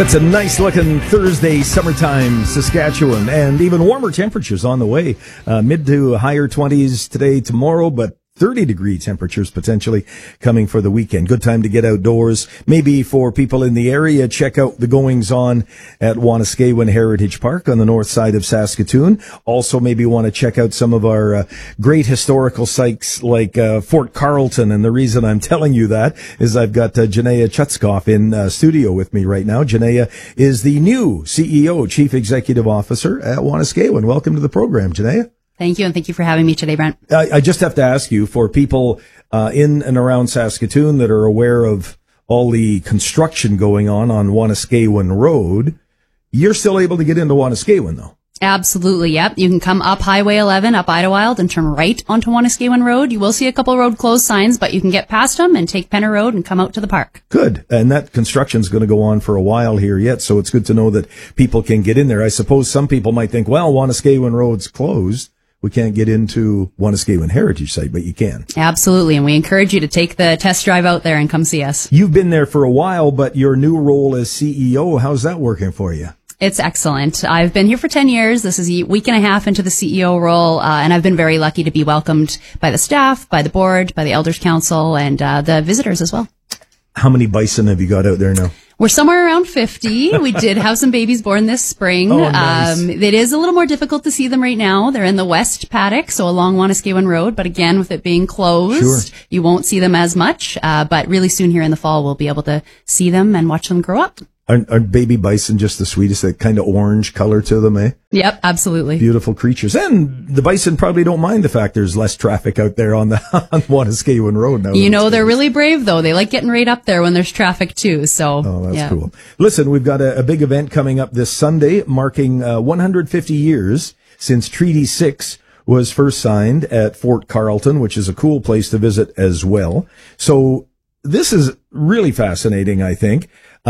It's a nice looking Thursday, summertime Saskatchewan, and even warmer temperatures on the way. Mid to higher 20s today, tomorrow, but 30-degree temperatures potentially coming for the weekend. Good time to get outdoors. Maybe for people in the area, check out the goings-on at Wanuskewin Heritage Park on the north side of Saskatoon. Also, maybe want to check out some of our great historical sites like Fort Carlton. And the reason I'm telling you that is I've got Janaya Chutskoff in studio with me right now. Janaya is the new CEO, Chief Executive Officer at Wanuskewin. Welcome to the program, Janaya. Thank you, and thank you for having me today, Brent. I just have to ask you, for people in and around Saskatoon that are aware of all the construction going on Wanuskewin Road, you're still able to get into Wanuskewin, though? Absolutely, yep. You can come up Highway 11, up Idlewild, and turn right onto Wanuskewin Road. You will see a couple road closed signs, but you can get past them and take Penner Road and come out to the park. Good. And that construction's going to go on for a while here yet, so it's good to know that people can get in there. I suppose some people might think, well, Wanuskewin Road's closed. We can't get into Wanuskewin Heritage Site, but you can. Absolutely, and we encourage you to take the test drive out there and come see us. You've been there for a while, but your new role as CEO, how's that working for you? It's excellent. I've been here for 10 years. This is a week and a half into the CEO role, and I've been very lucky to be welcomed by the staff, by the board, by the Elders Council, and the visitors as well. How many bison have you got out there now? We're somewhere around 50. We did have some babies born this spring. Oh, nice. It is a little more difficult to see them right now. They're in the west paddock, so along Wanuskewin Road. But again, with it being closed, Sure. You won't see them as much. But really soon here in the fall, we'll be able to see them and watch them grow up. Aren't baby bison just the sweetest? That kind of orange color to them, eh? Yep, absolutely. Beautiful creatures. And the bison probably don't mind the fact there's less traffic out there on Wanuskewin Road now. You know, they're really brave, though. They like getting right up there when there's traffic, too. So, oh, that's yeah. cool. Listen, we've got a big event coming up this Sunday, marking 150 years since Treaty 6 was first signed at Fort Carlton, which is a cool place to visit as well. So this is really fascinating, I think.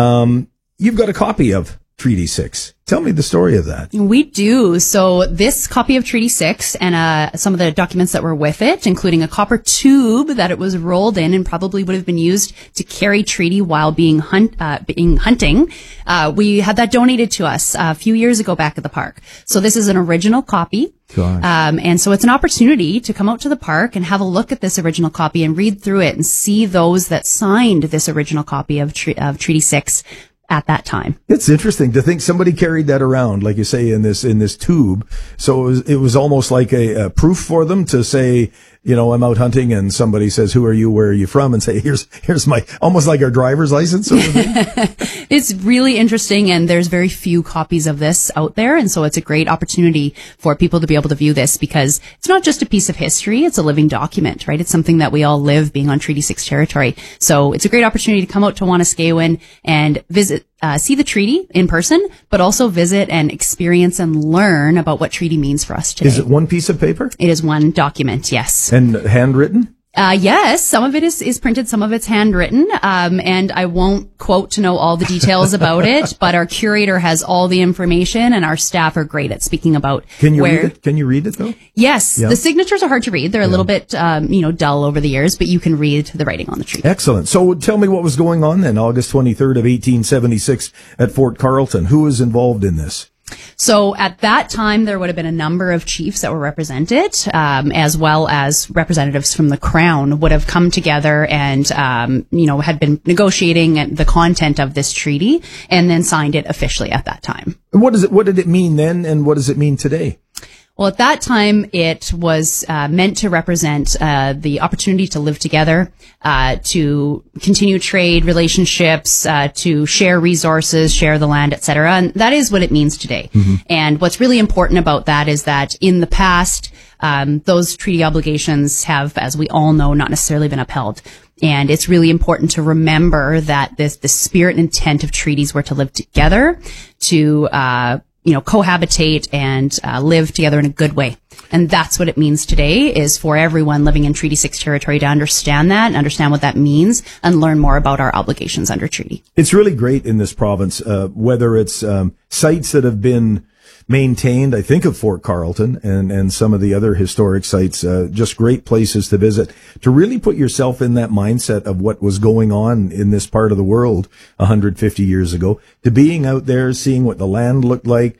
You've got a copy of Treaty 6. Tell me the story of that. We do. So this copy of Treaty 6 and some of the documents that were with it, including a copper tube that it was rolled in and probably would have been used to carry treaty while being hunting. We had that donated to us a few years ago back at the park. So this is an original copy. And so it's an opportunity to come out to the park and have a look at this original copy and read through it and see those that signed this original copy of Treaty 6 at that time. It's interesting to think somebody carried that around, like you say, in this tube. So it was almost like a proof for them to say, you know, I'm out hunting, and somebody says, who are you, where are you from? And say, here's my, almost like our driver's license. Sort of thing. It's really interesting, and there's very few copies of this out there. And so it's a great opportunity for people to be able to view this, because it's not just a piece of history. It's a living document, right? It's something that we all live being on Treaty 6 territory. So it's a great opportunity to come out to Wanuskewin and visit, see the treaty in person, but also visit and experience and learn about what treaty means for us today. Is it one piece of paper? It is one document, yes. And handwritten? Yes, some of it is printed, some of it's handwritten, and I won't quote to know all the details about it, but our curator has all the information, and our staff are great at speaking about Can you read it? Can you read it, though? Yes, Yeah. The signatures are hard to read. They're a little bit, dull over the years, but you can read the writing on the treaty. Excellent. So tell me what was going on then, August 23rd of 1876 at Fort Carlton. Who was involved in this? So at that time, there would have been a number of chiefs that were represented, as well as representatives from the Crown would have come together and, had been negotiating the content of this treaty and then signed it officially at that time. What did it mean then, and what does it mean today? Well, at that time, it was meant to represent the opportunity to live together, to continue trade relationships, to share resources, share the land, etc. And that is what it means today. Mm-hmm. And what's really important about that is that in the past, those treaty obligations have, as we all know, not necessarily been upheld. And it's really important to remember that the spirit and intent of treaties were to live together, to cohabitate and live together in a good way. And that's what it means today, is for everyone living in Treaty 6 territory to understand that and understand what that means and learn more about our obligations under treaty. It's really great in this province, whether it's sites that have been maintained. I think of Fort Carlton and some of the other historic sites, just great places to visit, to really put yourself in that mindset of what was going on in this part of the world 150 years ago, to being out there, seeing what the land looked like,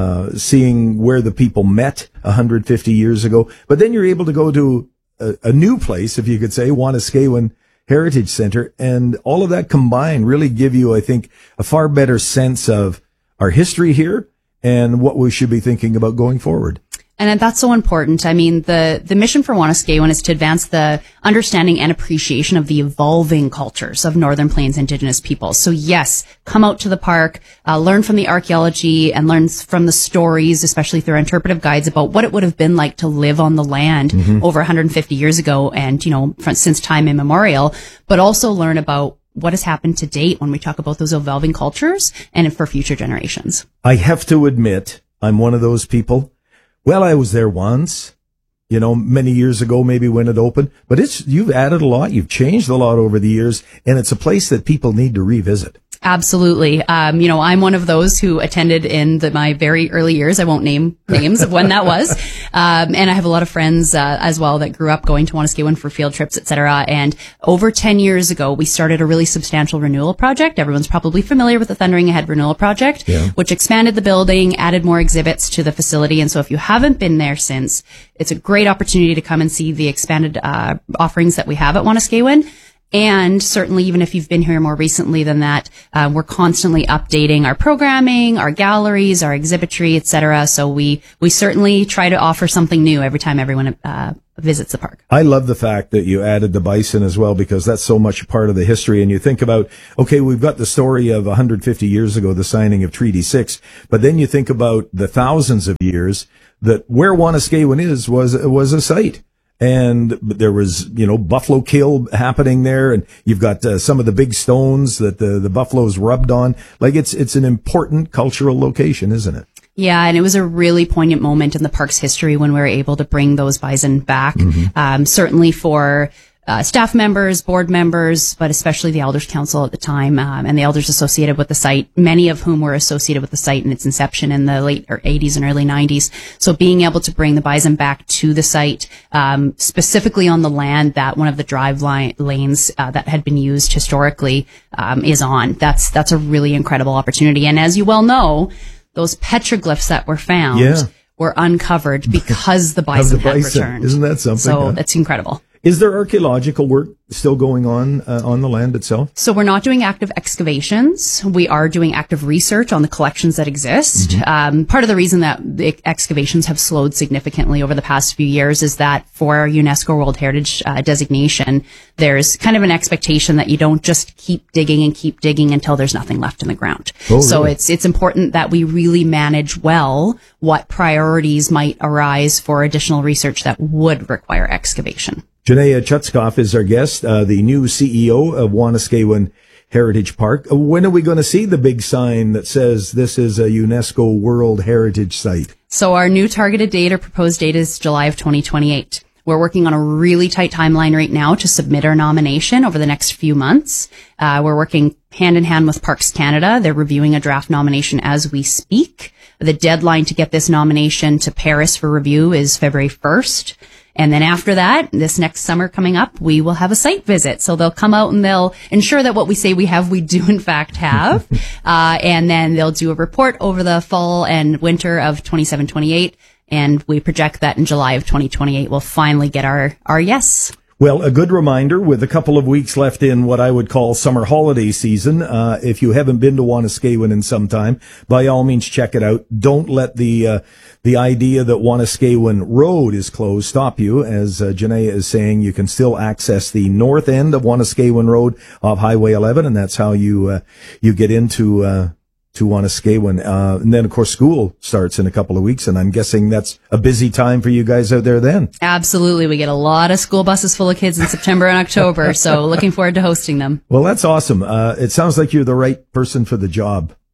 seeing where the people met 150 years ago. But then you're able to go to a new place, if you could say, Wanuskewin Heritage Center, and all of that combined really give you, I think, a far better sense of our history here and what we should be thinking about going forward. And that's so important. I mean, the mission for Wanuskewin is to advance the understanding and appreciation of the evolving cultures of Northern Plains Indigenous peoples. So yes, come out to the park, learn from the archaeology and learn from the stories, especially through interpretive guides, about what it would have been like to live on the land over 150 years ago and, since time immemorial, but also learn about what has happened to date when we talk about those evolving cultures and for future generations. I have to admit, I'm one of those people. Well, I was there once, many years ago, maybe when it opened, but you've added a lot. You've changed a lot over the years, and it's a place that people need to revisit. Absolutely. I'm one of those who attended in my very early years. I won't name names of when that was. And I have a lot of friends, as well that grew up going to Wanuskewin for field trips, etc. And over 10 years ago, we started a really substantial renewal project. Everyone's probably familiar with the Thundering Ahead Renewal Project, which expanded the building, added more exhibits to the facility. And so if you haven't been there since, it's a great opportunity to come and see the expanded, offerings that we have at Wanuskewin. And certainly, even if you've been here more recently than that, we're constantly updating our programming, our galleries, our exhibitry, etc. So we certainly try to offer something new every time everyone visits the park. I love the fact that you added the bison as well, because that's so much part of the history. And you think about, okay, we've got the story of 150 years ago, the signing of Treaty 6, but then you think about the thousands of years that where Wanuskewin was a site. And there was, buffalo kill happening there, and you've got some of the big stones that the buffaloes rubbed on. Like it's an important cultural location, isn't it? Yeah, and it was a really poignant moment in the park's history when we were able to bring those bison back. Certainly for staff members, board members, but especially the Elders Council at the time, and the elders associated with the site, many of whom were associated with the site in its inception in the late 80s and early 90s. So being able to bring the bison back to the site, specifically on the land that one of the drive lanes that had been used historically is on, that's a really incredible opportunity. And as you well know, those petroglyphs that were found were uncovered because the bison had returned. Isn't that something? So it's incredible. Is there archaeological work still going on the land itself? So we're not doing active excavations. We are doing active research on the collections that exist. Part of the reason that the excavations have slowed significantly over the past few years is that for our UNESCO World Heritage designation, there's kind of an expectation that you don't just keep digging until there's nothing left in the ground. So really? It's important that we really manage well what priorities might arise for additional research that would require excavation. Janaea Chutskoff is our guest, the new CEO of Wanuskewin Heritage Park. When are we going to see the big sign that says this is a UNESCO World Heritage Site? So our new targeted date or proposed date is July of 2028. We're working on a really tight timeline right now to submit our nomination over the next few months. We're working hand in hand with Parks Canada. They're reviewing a draft nomination as we speak. The deadline to get this nomination to Paris for review is February 1st. And then after that, this next summer coming up, we will have a site visit. So they'll come out and they'll ensure that what we say we have, we do in fact have. And then they'll do a report over the fall and winter of 27-28. And we project that in July of 2028, we'll finally get our yes. Well, a good reminder, with a couple of weeks left in what I would call summer holiday season, if you haven't been to Wanuskewin in some time, by all means check it out. Don't let the idea that Wanuskewin Road is closed stop you. As Janaea is saying, you can still access the north end of Wanuskewin Road off Highway 11, and that's how you get into Wanuskewin. And then, of course, school starts in a couple of weeks, and I'm guessing that's a busy time for you guys out there then. Absolutely. We get a lot of school buses full of kids in September and October, so looking forward to hosting them. Well, that's awesome. It sounds like you're the right person for the job.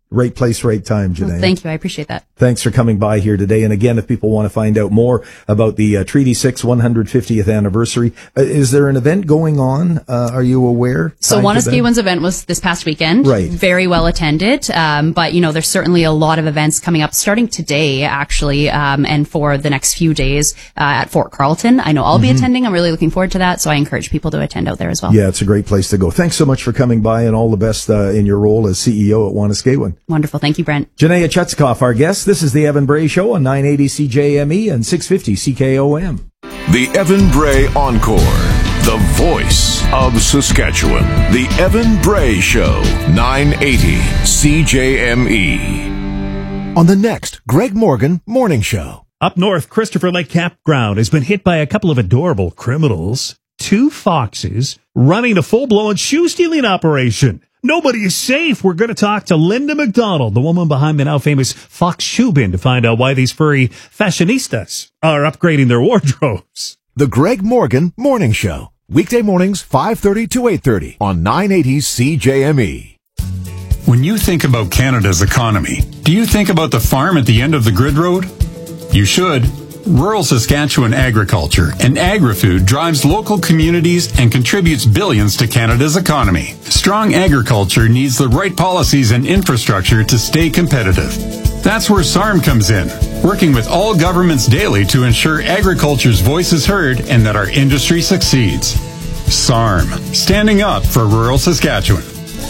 Right place, right time, Janae. Well, thank you. I appreciate that. Thanks for coming by here today. And again, if people want to find out more about the Treaty 6 150th anniversary, is there an event going on? Are you aware? So Wanuskewin's event was this past weekend. Right. Very well attended. But, there's certainly a lot of events coming up starting today, actually, and for the next few days at Fort Carlton. I know I'll be attending. I'm really looking forward to that. So I encourage people to attend out there as well. Yeah, it's a great place to go. Thanks so much for coming by, and all the best in your role as CEO at Wanuskewin. Wonderful. Thank you, Brent. Janae Chutzkoff, our guest. This is the Evan Bray Show on 980 CJME and 650 CKOM. The Evan Bray Encore, the voice of Saskatchewan. The Evan Bray Show, 980 CJME. On the next Greg Morgan Morning Show. Up north, Christopher Lake Campground has been hit by a couple of adorable criminals. 2 foxes running a full-blown shoe-stealing operation. Nobody is safe. We're going to talk to Linda McDonald, the woman behind the now famous Fox Shoe Bin, to find out why these furry fashionistas are upgrading their wardrobes. The Greg Morgan Morning Show. Weekday mornings, 5:30 to 8:30 on 980 CJME. When you think about Canada's economy, do you think about the farm at the end of the grid road? You should. Rural Saskatchewan agriculture and agri-food drives local communities and contributes billions to Canada's economy. Strong agriculture needs the right policies and infrastructure to stay competitive. That's where SARM comes in, working with all governments daily to ensure agriculture's voice is heard and that our industry succeeds. SARM, standing up for rural Saskatchewan.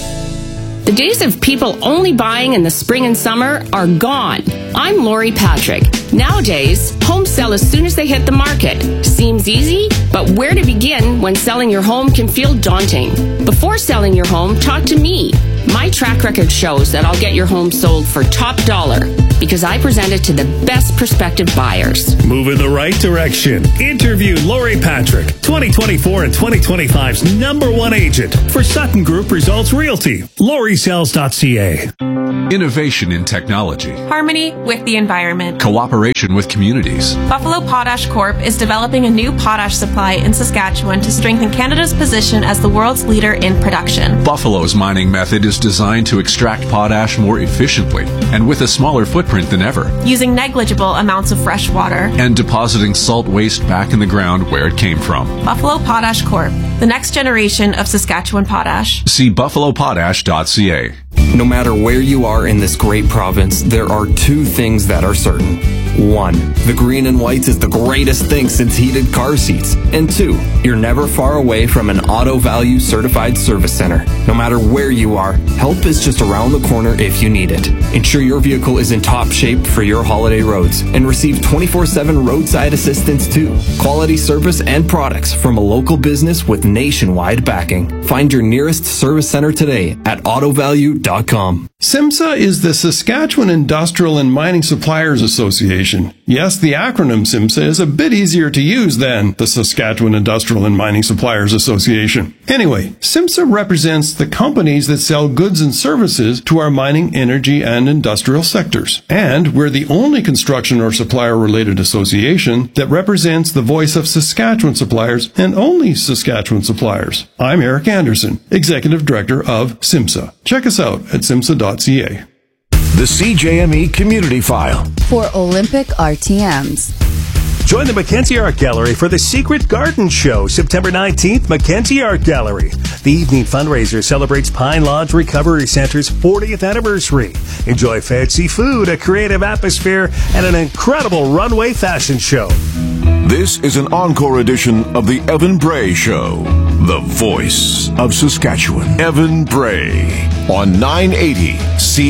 The days of people only buying in the spring and summer are gone. I'm Lori Patrick. Nowadays, homes sell as soon as they hit the market. Seems easy, but where to begin when selling your home can feel daunting? Before selling your home, talk to me. My track record shows that I'll get your home sold for top dollar because I present it to the best prospective buyers. Move in the right direction. Interview Lori Patrick, 2024 and 2025's #1 agent for Sutton Group Results Realty. LoriSells.ca. Innovation in technology. Harmony with the environment. Cooperation with communities. Buffalo Potash Corp is developing a new potash supply in Saskatchewan to strengthen Canada's position as the world's leader in production. Buffalo's mining method is designed to extract potash more efficiently and with a smaller footprint than ever, using negligible amounts of fresh water and depositing salt waste back in the ground where it came from. Buffalo Potash Corp, the next generation of Saskatchewan potash. See buffalopotash.ca. No matter where you are in this great province, there are 2 things that are certain. 1, the green and whites is the greatest thing since heated car seats. And 2, you're never far away from an Auto Value certified service center. No matter where you are, help is just around the corner if you need it. Ensure your vehicle is in top shape for your holiday roads and receive 24/7 roadside assistance too. Quality service and products from a local business with nationwide backing. Find your nearest service center today at autovalue.com. SIMSA is the Saskatchewan Industrial and Mining Suppliers Association. Yes, the acronym SIMSA is a bit easier to use than the Saskatchewan Industrial and Mining Suppliers Association. Anyway, SIMSA represents the companies that sell goods and services to our mining, energy, and industrial sectors. And we're the only construction or supplier-related association that represents the voice of Saskatchewan suppliers and only Saskatchewan suppliers. I'm Eric Anderson, Executive Director of SIMSA. Check us out at simsa.ca. The CJME Community File. For Olympic RTMs. Join the Mackenzie Art Gallery for the Secret Garden Show, September 19th, Mackenzie Art Gallery. The evening fundraiser celebrates Pine Lodge Recovery Center's 40th anniversary. Enjoy fancy food, a creative atmosphere, and an incredible runway fashion show. This is an encore edition of the Evan Bray Show, the voice of Saskatchewan. Evan Bray on 980 C.